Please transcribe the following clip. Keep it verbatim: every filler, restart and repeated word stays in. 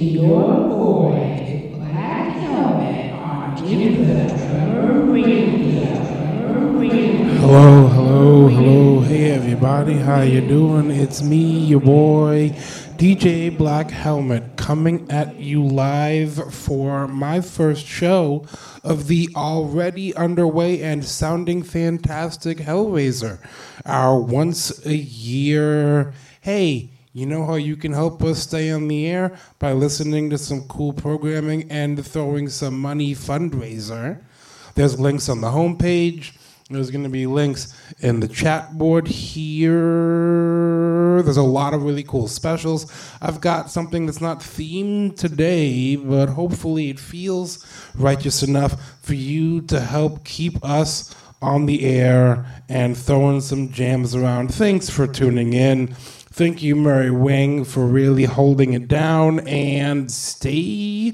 your boy, Black Helmet, on Give the Drummer Radio. Hello, hello, hello. Hey, everybody. How you doing? It's me, your boy, D J Black Helmet, coming at you live for my first show of the already underway and sounding fantastic Hellraiser, our once a year, hey, you know how you can help us stay on the air? By listening to some cool programming and throwing some money fundraiser. There's links on the homepage. There's going to be links in the chat board here. There's a lot of really cool specials. I've got something that's not themed today, but hopefully it feels righteous enough for you to help keep us on the air and throwing some jams around. Thanks for tuning in. Thank you, Murray Wing, for really holding it down, and stay